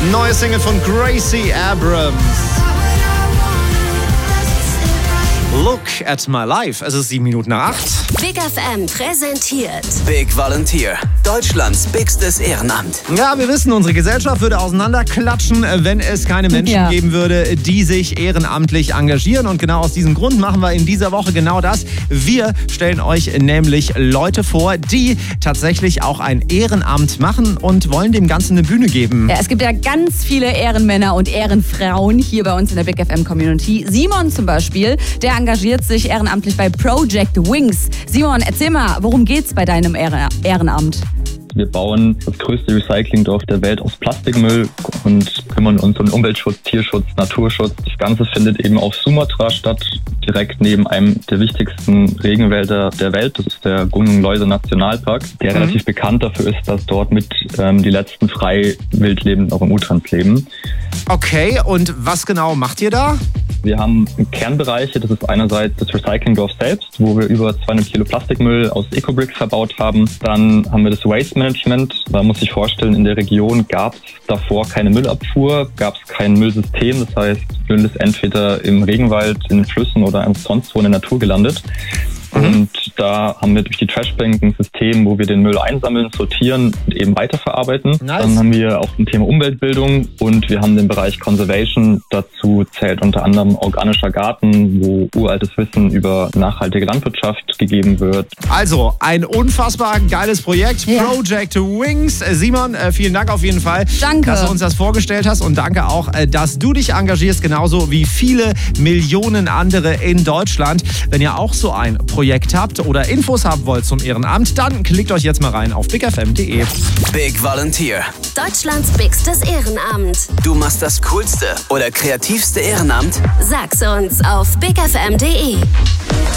Neue Single von Gracie Abrams. Look at my life. Es ist 7:08. Big FM präsentiert Big Volunteer, Deutschlands bigstes Ehrenamt. Ja, wir wissen, unsere Gesellschaft würde auseinanderklatschen, wenn es keine Menschen geben würde, die sich ehrenamtlich engagieren. Und genau aus diesem Grund machen wir in dieser Woche genau das. Wir stellen euch nämlich Leute vor, die tatsächlich auch ein Ehrenamt machen und wollen dem Ganzen eine Bühne geben. Ja, es gibt ja ganz viele Ehrenmänner und Ehrenfrauen hier bei uns in der Big FM Community. Simon zum Beispiel, der engagiert sich ehrenamtlich bei Project Wings. Simon, erzähl mal, worum geht's bei deinem Ehrenamt? Wir bauen das größte Recyclingdorf der Welt aus Plastikmüll und kümmern uns um Umweltschutz, Tierschutz, Naturschutz. Das Ganze findet eben auf Sumatra statt, direkt neben einem der wichtigsten Regenwälder der Welt. Das ist der Gunung Leuser Nationalpark, der relativ bekannt dafür ist, dass dort mit die letzten frei wild lebenden Orang-Utans leben. Okay, und was genau macht ihr da? Wir haben Kernbereiche, das ist einerseits das Recyclingdorf selbst, wo wir über 200 Kilo Plastikmüll aus Ecobricks verbaut haben. Dann haben wir das Waste Management. Man muss sich vorstellen, in der Region gab es davor keine Müllabfuhr, gab es kein Müllsystem. Das heißt, Müll ist entweder im Regenwald, in den Flüssen oder sonst wo in der Natur gelandet. Und da haben wir durch die Trashbank ein System, wo wir den Müll einsammeln, sortieren und eben weiterverarbeiten. Nice. Dann haben wir auch ein Thema Umweltbildung und wir haben den Bereich Conservation. Dazu zählt unter anderem organischer Garten, wo uraltes Wissen über nachhaltige Landwirtschaft gegeben wird. Also ein unfassbar geiles Projekt, Project Wings. Simon, vielen Dank auf jeden Fall, dass du uns das vorgestellt hast und danke auch, dass du dich engagierst, genauso wie viele Millionen andere in Deutschland. Wenn ihr auch so ein Projekt habt oder Infos haben wollt zum Ehrenamt, dann klickt euch jetzt mal rein auf bigfm.de. Big Volunteer, Deutschlands bigstes Ehrenamt. du machst das coolste oder kreativste Ehrenamt? Sag's uns auf bigfm.de.